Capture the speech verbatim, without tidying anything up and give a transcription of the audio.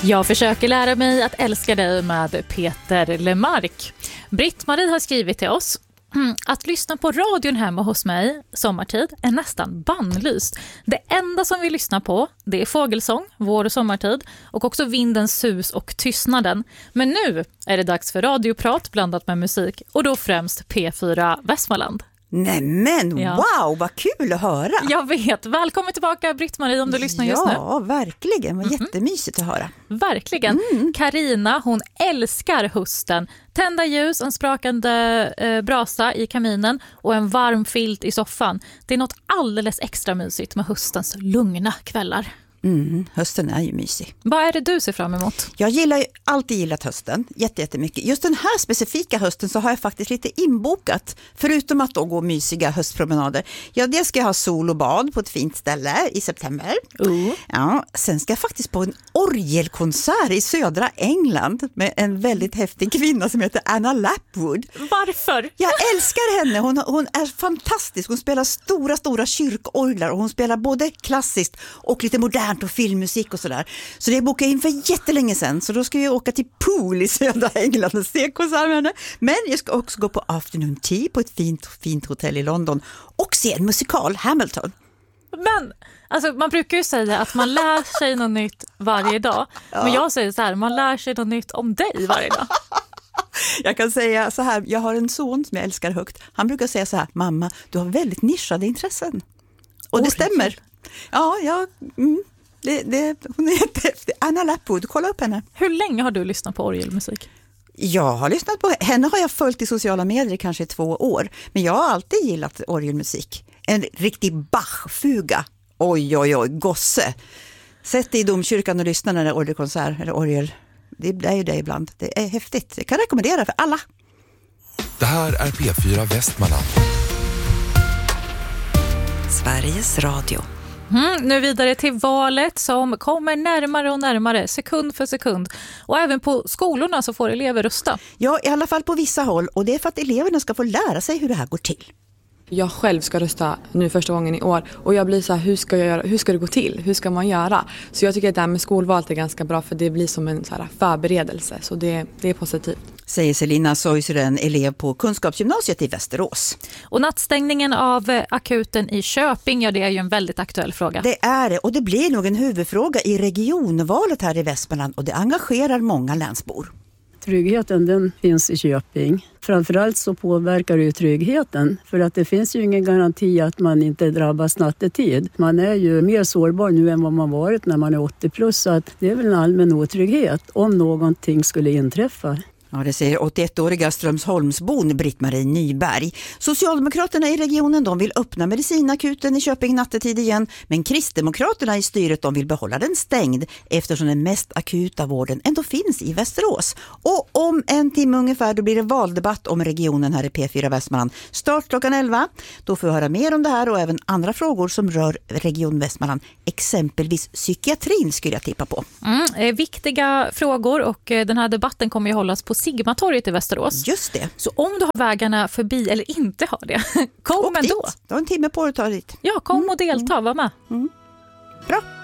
Jag försöker lära mig att älska dig med Peter Lemark. Britt-Marie har skrivit till oss. Att lyssna på radion hemma hos mig sommartid är nästan bannlyst. Det enda som vi lyssnar på, det är fågelsång, vår och sommartid, och också vindens sus och tystnaden. Men nu är det dags för radioprat blandat med musik, och då främst P fyra Västmanland. Nämen, Ja. Wow, vad kul att höra. Jag vet. Välkommen tillbaka Britt-Marie om du lyssnar just nu. Ja, verkligen. Vad Mm-hmm. jättemysigt att höra. Verkligen. Mm. Karina, hon älskar hösten. Tända ljus, en sprakande eh, brasa i kaminen och en varm filt i soffan. Det är något alldeles extra mysigt med höstens lugna kvällar. Mm, hösten är ju mysig. Vad är det du ser fram emot? Jag gillar ju alltid gillat hösten, jätte, jättemycket. Just den här specifika hösten så har jag faktiskt lite inbokat, förutom att då gå mysiga höstpromenader. Ja, det ska jag ha sol och bad på ett fint ställe i september. Uh. Ja, sen ska jag faktiskt på en orgelkonsert i södra England med en väldigt häftig kvinna som heter Anna Lapwood. Varför? Jag älskar henne, hon, hon är fantastisk. Hon spelar stora, stora kyrkorglar och hon spelar både klassiskt och lite modernt och filmmusik och sådär. Så det bokade in för jättelänge sedan. Så då ska jag åka till Pool i södra England och se konsert med henne. Men jag ska också gå på afternoon tea på ett fint, fint hotell i London och se en musikal, Hamilton. Men alltså, man brukar ju säga att man lär sig något nytt varje dag. Ja. Men jag säger så här, man lär sig något nytt om dig varje dag. Jag kan säga så här, jag har en son som jag älskar högt. Han brukar säga så här, mamma, du har väldigt nischade intressen. Och det Orgel. stämmer. Ja, ja mm, det, det, hon är jättehäftig. Anna Lapwood, kolla upp henne. Hur länge har du lyssnat på orgelmusik? Jag har lyssnat på henne, har jag följt i sociala medier kanske i två år. Men jag har alltid gillat orgelmusik. En riktig Bach-fuga. Oj, oj, oj, gosse. Sätt dig i domkyrkan och lyssna när det är orgelkonsert eller orgel. Det är ju det ibland. Det är häftigt. Jag kan rekommendera för alla. Det här är P fyra Västmanland. Sveriges Radio. Mm, nu vidare till valet som kommer närmare och närmare, sekund för sekund. Och även på skolorna så får elever rösta. Ja, i alla fall på vissa håll. Och det är för att eleverna ska få lära sig hur det här går till. Jag själv ska rösta nu första gången i år och jag blir så här, hur ska jag göra, hur ska det gå till? Hur ska man göra? Så jag tycker att det här med skolvalet är ganska bra, för det blir som en så här förberedelse, så det, det är positivt. Säger Selina Soiseren, elev på Kunskapsgymnasiet i Västerås. Och nattstängningen av akuten i Köping, ja, det är ju en väldigt aktuell fråga. Det är det, och det blir nog en huvudfråga i regionvalet här i Västmanland, och det engagerar många länsbor. Tryggheten, den finns i Köping. Framförallt så påverkar det ju tryggheten, för att det finns ju ingen garanti att man inte drabbas nattetid. Man är ju mer sårbar nu än vad man varit när man är åttio plus, så att det är väl en allmän otrygghet om någonting skulle inträffa. Ja, det säger åttioettåriga Strömsholmsbon Britt-Marie Nyberg. Socialdemokraterna i regionen, de vill öppna medicinakuten i Köping nattetid igen, men Kristdemokraterna i styret, de vill behålla den stängd eftersom den mest akuta vården ändå finns i Västerås. Och om en timme ungefär då blir det valdebatt om regionen här i P fyra Västmanland. Start klockan elva. Då får vi höra mer om det här och även andra frågor som rör Region Västmanland. Exempelvis psykiatrin skulle jag tippa på. Mm, viktiga frågor, och den här debatten kommer ju hållas på Sigmatorget i Västerås. Just det. Så om du har vägarna förbi eller inte har det, kom och ändå. dit. Du har en timme på att ta dit. Ja, kom och delta, var med. Mm. Bra.